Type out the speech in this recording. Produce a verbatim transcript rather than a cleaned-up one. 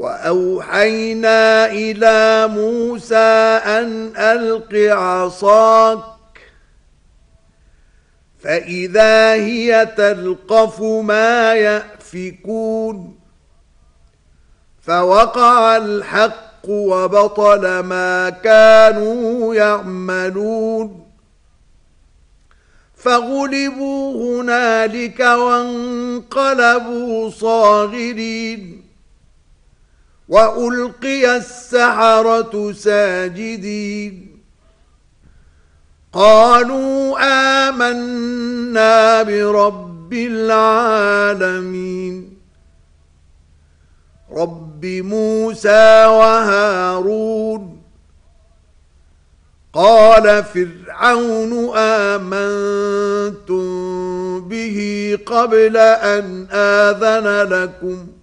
وأوحينا إلى موسى أن ألق عصاك فإذا هي تلقف ما يأفكون فوقع الحق وبطل ما كانوا يعملون فغلبوا هنالك وانقلبوا صاغرين وألقي السحرة ساجدين قالوا آمنا برب العالمين رب موسى وهارون قال فرعون آمنتم به قبل أن آذن لكم